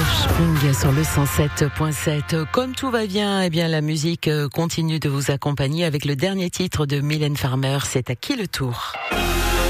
Offspring sur le 107.7. Comme tout va bien, eh bien la musique continue de vous accompagner avec le dernier titre de Mylène Farmer. C'est à qui le tour?